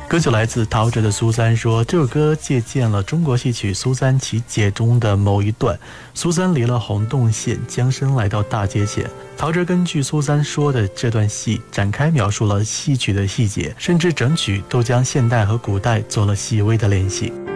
歌曲来自陶喆的苏三说，这首歌借鉴了中国戏曲《苏三起解》中的某一段，苏三离了洪洞县，将身来到大街前。陶喆根据苏三说的这段戏展开描述了戏曲的细节，甚至整曲都将现代和古代做了细微的联系。